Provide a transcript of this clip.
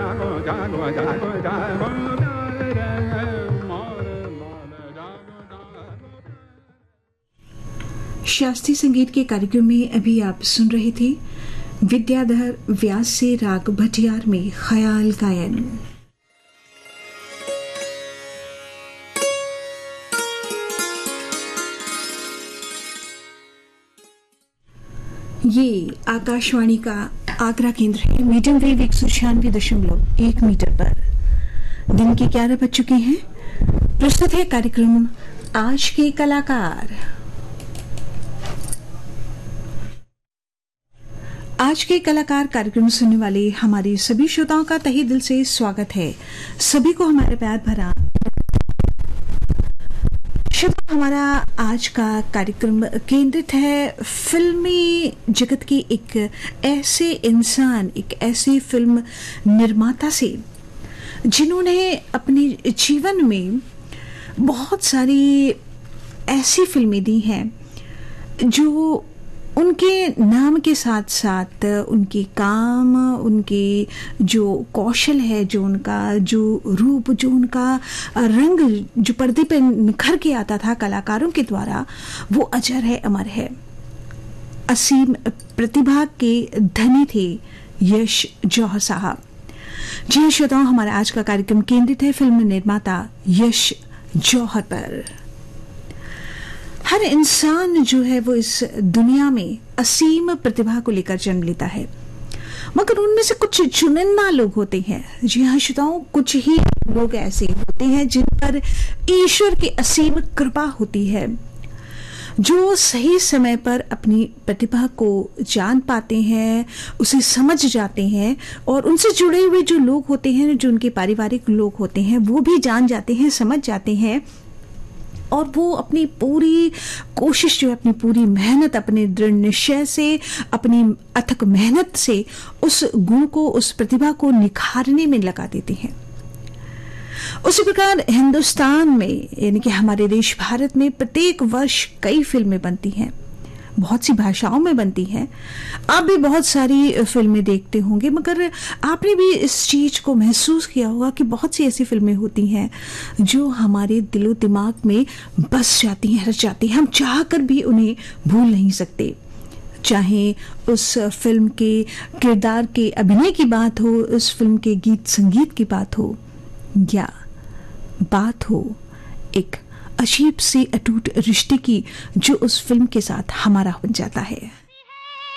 शास्त्रीय संगीत के कार्यक्रम में अभी आप सुन रहे थे विद्याधर व्यास से राग भटियार में ख्याल गायन। ये आकाशवाणी का आगरा केंद्र है। मीडियम वेव 196.1 मीटर पर दिन के 11 बज चुके हैं। प्रस्तुत है कार्यक्रम आज के कलाकार। आज के कलाकार कार्यक्रम सुनने वाले हमारे सभी श्रोताओं का तहे दिल से स्वागत है। सभी को हमारे प्यार भरा हमारा आज का कार्यक्रम केंद्रित है फिल्मी जगत के एक ऐसे इंसान, एक ऐसी फिल्म निर्माता से जिन्होंने अपने जीवन में बहुत सारी ऐसी फिल्में दी हैं जो उनके नाम के साथ साथ उनके काम, उनके जो कौशल है, जो उनका जो रूप, जो उनका रंग जो पर्दे पे निखर के आता था कलाकारों के द्वारा, वो अजर है, अमर है। असीम प्रतिभा के धनी थे यश जौहर साहब। जी श्रोताओं, हमारा आज का कार्यक्रम केंद्रित है फिल्म निर्माता यश जौहर पर। हर इंसान जो है वो इस दुनिया में असीम प्रतिभा को लेकर जन्म लेता है, मगर उनमें से कुछ चुनिंदा लोग होते हैं। जी हाँ श्रोताओं, कुछ ही लोग ऐसे होते हैं जिन पर ईश्वर की असीम कृपा होती है, जो सही समय पर अपनी प्रतिभा को जान पाते हैं, उसे समझ जाते हैं, और उनसे जुड़े हुए जो लोग होते हैं, जो उनके पारिवारिक लोग होते हैं, वो भी जान जाते हैं, समझ जाते हैं, और वो अपनी पूरी कोशिश जो है, अपनी पूरी मेहनत, अपने दृढ़ निश्चय से, अपनी अथक मेहनत से उस गुण को, उस प्रतिभा को निखारने में लगा देते हैं। उसी प्रकार हिंदुस्तान में, यानी कि हमारे देश भारत में प्रत्येक वर्ष कई फिल्में बनती हैं, बहुत सी भाषाओं में बनती हैं। आप भी बहुत सारी फिल्में देखते होंगे, मगर आपने भी इस चीज को महसूस किया होगा कि बहुत सी ऐसी फिल्में होती हैं जो हमारे दिलो दिमाग में बस जाती हैं, रच जाती हैं। हम चाह कर भी उन्हें भूल नहीं सकते। चाहे उस फिल्म के किरदार के अभिनय की बात हो, उस फिल्म के गीत संगीत की बात हो, या बात हो एक अजीब सी अटूट रिश्ते की जो उस फिल्म के साथ हमारा बन जाता है।